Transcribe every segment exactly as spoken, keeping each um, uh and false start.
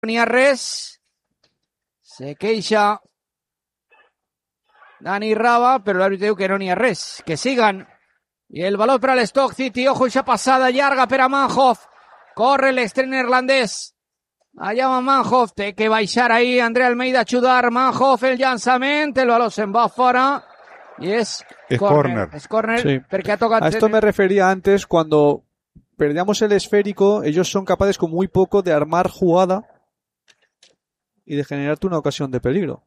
n'hi ha res. Se queixa Dani Raba, però l'àrbitre diu que no n'hi ha res. Que siguen. I el valor per a l'Stoke City. Ojo, eixa passada llarga per a Manhoff. Corre l'extrem neerlandès. Allà va Manhoff. Té que baixar ahí André Almeida a ajudar. Manhoff, el llançament. El valor se'n va fora. Y es, es corner. corner. Es corner sí. porque ha tocado. A esto me refería antes cuando perdíamos el esférico. Ellos son capaces con muy poco de armar jugada y de generarte una ocasión de peligro.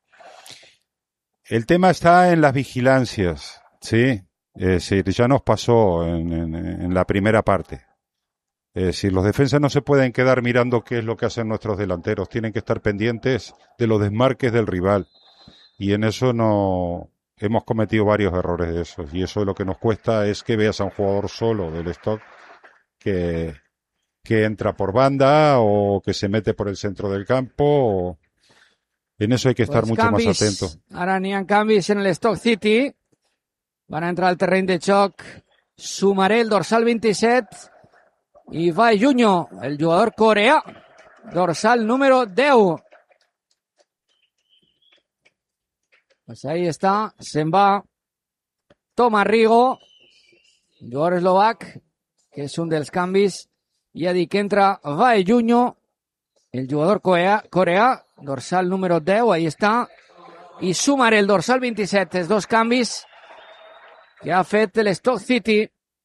El tema está en las vigilancias, ¿sí? Es decir, ya nos pasó en, en, en la primera parte. Es decir, los defensas no se pueden quedar mirando qué es lo que hacen nuestros delanteros. Tienen que estar pendientes de los desmarques del rival. Y en eso no... Hemos cometido varios errores de esos. Y eso lo que nos cuesta es que veas a un jugador solo del Stoke que, que entra por banda o que se mete por el centro del campo. O... En eso hay que estar pues mucho canvis. más atento. Ara n'hi ha canvis en el Stoke City. Van a entrar al terreny de joc Sumaré, el dorsal veintisiete, i Vai Junyo, el jugador coreà, dorsal número deu. Pues ahí está, se'n va Tomàs Rigo, jugador eslovac, que és un dels canvis. Ja dic que entra Vai Junyo, el jugador coreà, coreà, dorsal número deu, ahí està, i Sumaré, el dorsal veintisiete, els dos canvis que ha fet el Stoke City.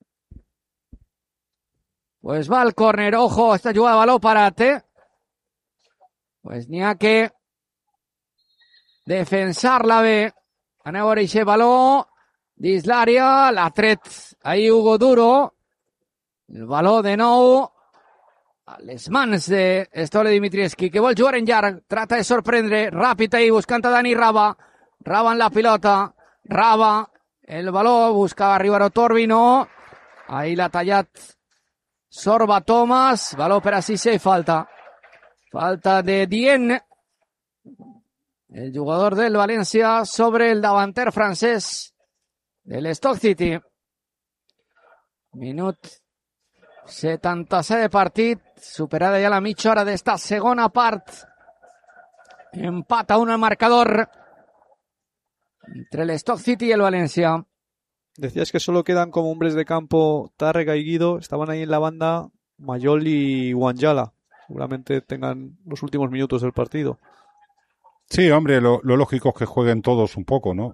Pues va al córner, ojo, esta jugada de baló parat, eh? Pues n'hi ha que defensar-la bé. Aneu a veure aquest baló dins l'àrea, l'ha tret ahí Hugo Duro. El baló de nou a les mans de Stole Dimitrievski, que vol jugar en llarg, trata de sorprendre, ràpid ahí, buscant a Dani Raba. Raba en la pilota, Raba, el baló, buscava arribar a Torbi, no. Ahí l'ha tallat Sorba Thomas, baló per a Cissé, falta. Falta de Dien, el jugador del València, sobre el davanter francès del Stoke City. Minut setanta-set de partit, superada ja la mitja hora d'esta segona part. Empat a un al marcador entre el Stoke City y el Valencia. Decías que solo quedan como hombres de campo Tárrega y Guido. Estaban ahí en la banda Mayol y Wanjala. Seguramente tengan los últimos minutos del partido. Sí, hombre, lo, lo lógico es que jueguen todos un poco, ¿no?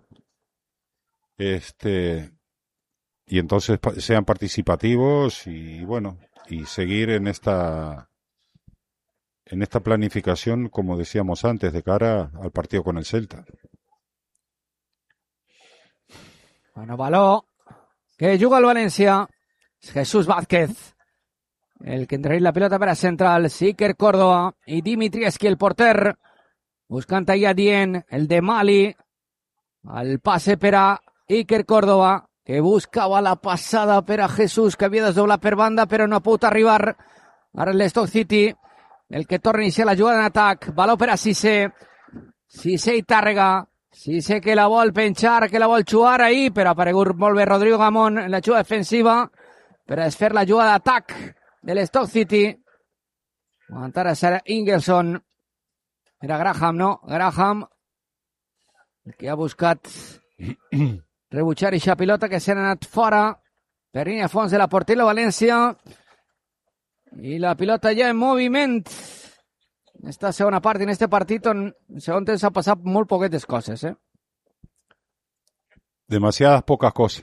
Este y entonces sean participativos y bueno, y seguir en esta en esta planificación, como decíamos antes, de cara al partido con el Celta. Bueno, baló que juga el Valencia. Jesús Vázquez, el que entrega la pelota para central. Siker Córdoba y Dimitrievski, el porter. Buscant ahí a Dien, el de Mali. Al pase per a Iker Córdoba, que buscava la passada per a Jesús, que havia de doblar per banda, però no ha pogut arribar. Ara el Stoke City, el que torna a iniciar la jugada en atac. Baló per a Cissé. Cissé i Tàrrega. Cissé que la vol penjar, que la vol jugar ahí, però ha aparegut molt bé Rodrigo Gamón en la jugada defensiva per a desfer la jugada d'atac de l'Stoke City. Aguantar a Sarah Ingelson. Era Graham, no? Graham, el que ha buscat rebutjar eixa pilota que s'ha anat fora per línia fons de la portera València. I la pilota ja en moviment. En esta segona part, en este partit, on en segon temps ha passat molt poquetes coses, eh? Demasiadas pocas cosas.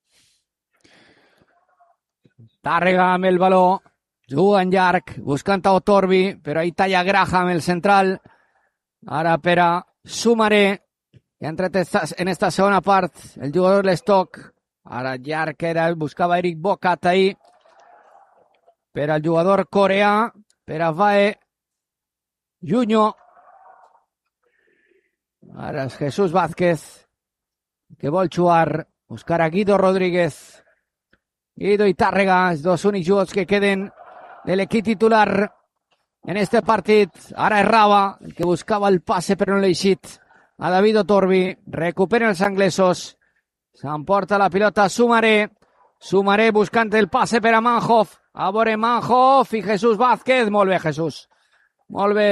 Tàrrega amb el baló, juga en llarg, buscant a Otorbi, però ahí talla Graham, el central. Ara per a Sumaré, que ha entrat en esta segona part, el jugador de l'Stoke. Ara llarg era, buscava Eric Bocat ahí. Per al jugador coreà, per a Vai Junyo. Ara és Jesús Vázquez, que vol jugar, buscar a Guido Rodríguez. Guido i Tàrrega, els dos únics jugadors que queden de l'equip titular en este partit. Ara és Raba, el que buscava el passe però no l'ha eixit a David Otorbi. Recuperen els anglesos. S'emporta la pilota Sumaré. Sumaré buscant el passe per a Manhoff. A veure Manhoff i Jesús Vázquez. Molt bé, Jesús. Molt bé.